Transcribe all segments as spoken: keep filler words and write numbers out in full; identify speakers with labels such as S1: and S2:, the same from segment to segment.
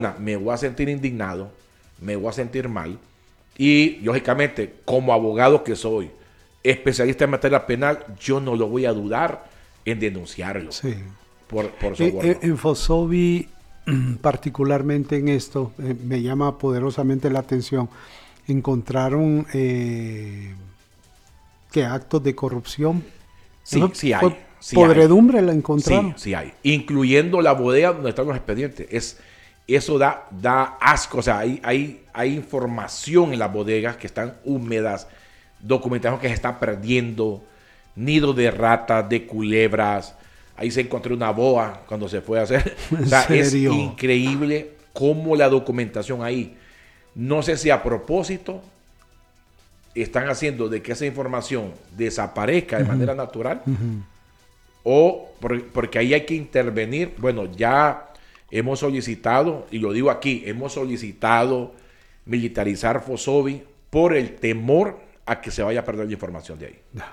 S1: me voy a sentir indignado, me voy a sentir mal y, lógicamente, como abogado que soy, especialista en materia penal, yo no lo voy a dudar en denunciarlo.
S2: Sí.
S1: Por, por soborno.
S2: En, en Fosobi, particularmente en esto, eh, me llama poderosamente la atención, encontraron eh, que actos de corrupción.
S1: Sí,
S2: ¿No?
S1: sí hay. Sí
S2: podredumbre
S1: hay.
S2: la encontraron.
S1: Sí, sí hay. Incluyendo la bodega donde están los expedientes. Es, eso da, da asco. O sea, hay, hay, hay información en las bodegas que están húmedas, documentación que se está perdiendo, nidos de ratas, de culebras. Ahí se encontró una boa cuando se fue a hacer. O sea, es increíble cómo la documentación ahí. No sé si a propósito están haciendo de que esa información desaparezca de uh-huh. manera natural uh-huh. o por, porque ahí hay que intervenir. Bueno, ya hemos solicitado, y lo digo aquí, hemos solicitado militarizar Fosobi por el temor a que se vaya a perder la información de ahí. No.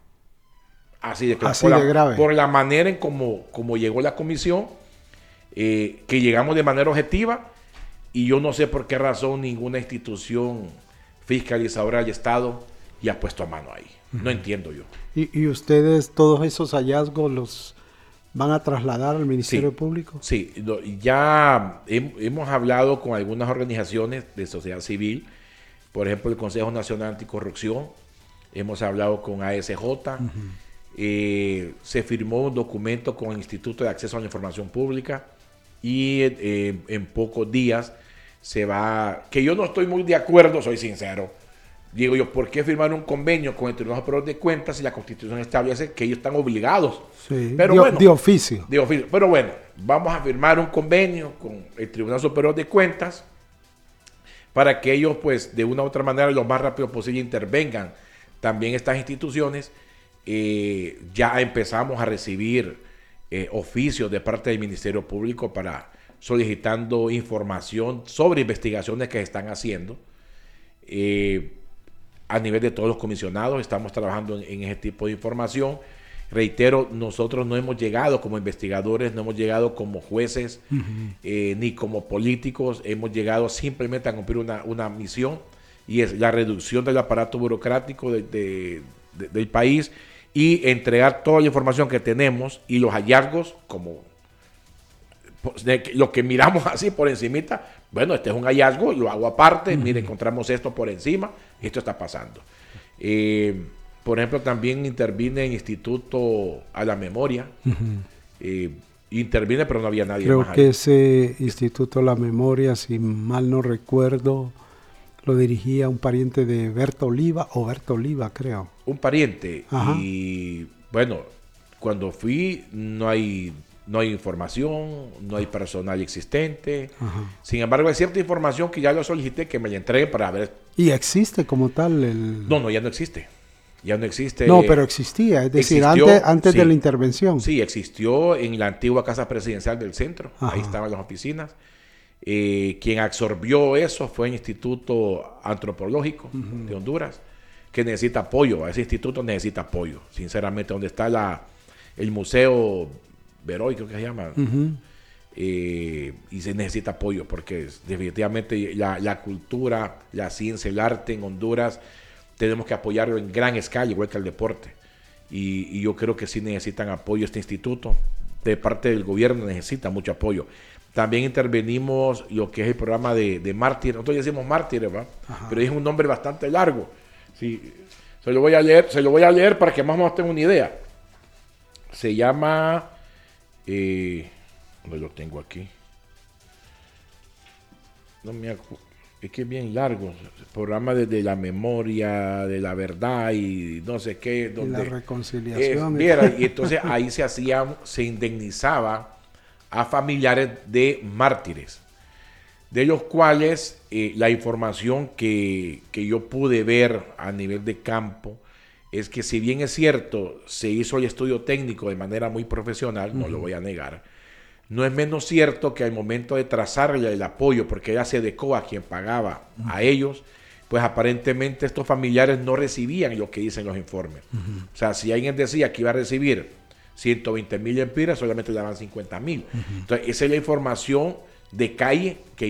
S1: Así de,
S2: Así
S1: por
S2: de
S1: la,
S2: grave.
S1: Por la manera en como, como llegó la comisión, eh, que llegamos de manera objetiva, y yo no sé por qué razón ninguna institución fiscalizadora del Estado ya ha puesto a mano ahí. No uh-huh. entiendo yo.
S2: ¿Y, ¿Y ustedes todos esos hallazgos los van a trasladar al Ministerio
S1: sí,
S2: Público?
S1: Sí, ya he, hemos hablado con algunas organizaciones de sociedad civil, por ejemplo el Consejo Nacional Anticorrupción, hemos hablado con A S J, uh-huh. eh, se firmó un documento con el Instituto de Acceso a la Información Pública y eh, en pocos días se va, que yo no estoy muy de acuerdo, soy sincero. Digo yo, ¿por qué firmar un convenio con el Tribunal Superior de Cuentas si la Constitución establece que ellos están obligados?
S2: Sí,
S1: pero
S2: de,
S1: bueno,
S2: de oficio.
S1: De oficio. Pero bueno, vamos a firmar un convenio con el Tribunal Superior de Cuentas para que ellos, pues, de una u otra manera, lo más rápido posible intervengan. También estas instituciones, eh, ya empezamos a recibir eh, oficios de parte del Ministerio Público para solicitando información sobre investigaciones que se están haciendo. Eh, a nivel de todos los comisionados estamos trabajando en, en ese tipo de información. Reitero, nosotros no hemos llegado como investigadores, no hemos llegado como jueces, uh-huh. eh, ni como políticos, hemos llegado simplemente a cumplir una, una misión, y es la reducción del aparato burocrático de, de, de, del país y entregar toda la información que tenemos y los hallazgos como lo que miramos así por encimita. Bueno, este es un hallazgo, lo hago aparte, uh-huh. mire, encontramos esto por encima, esto está pasando. Eh, por ejemplo, también intervine el Instituto a la Memoria, uh-huh. eh, intervine, pero no había nadie
S2: Creo
S1: más ahí.
S2: que ese Instituto a la Memoria, si mal no recuerdo, lo dirigía un pariente de Berta Oliva, o Berta Oliva, creo.
S1: Un pariente,
S2: Ajá.
S1: Y bueno, cuando fui no hay... No hay información, no hay personal existente. Ajá. Sin embargo, hay cierta información que ya lo solicité que me la entreguen para ver.
S2: ¿Y existe como tal el...?
S1: No, no, ya no existe. Ya no existe.
S2: No, pero existía, es decir,
S1: existió,
S2: antes, antes
S1: sí,
S2: de la intervención.
S1: Sí, existió en la antigua Casa Presidencial del Centro. Ajá. Ahí estaban las oficinas. Eh, quien absorbió eso fue el Instituto Antropológico uh-huh. de Honduras, que necesita apoyo. Ese instituto necesita apoyo. Sinceramente, donde está la, el Museo Beroy, creo que se llama, uh-huh. eh, y se necesita apoyo porque definitivamente la, la cultura, la ciencia, el arte en Honduras tenemos que apoyarlo en gran escala, igual que el deporte, y, y yo creo que sí necesitan apoyo este instituto, de parte del gobierno necesita mucho apoyo. También intervenimos lo que es el programa de, de Mártires, nosotros decimos Mártires, ¿va? Pero es un nombre bastante largo. Sí, se lo voy a leer, se lo voy a leer para que más o menos tengan una idea. Se llama... Eh, ¿dónde lo tengo aquí? No me acuerdo. Es que es bien largo. El programa de, de la memoria, de la verdad y no sé qué. Donde,
S2: la reconciliación.
S1: Eh, viera, y entonces ahí se hacía, se indemnizaba a familiares de mártires, de los cuales eh, la información que, que yo pude ver a nivel de campo es que, si bien es cierto, se hizo el estudio técnico de manera muy profesional, uh-huh. no lo voy a negar, no es menos cierto que al momento de trazarle el apoyo, porque era SEDECO a quien pagaba uh-huh. a ellos, pues aparentemente estos familiares no recibían lo que dicen los informes. Uh-huh. O sea, si alguien decía que iba a recibir ciento veinte mil empiras, solamente le daban cincuenta mil. Uh-huh. Entonces, esa es la información de calle que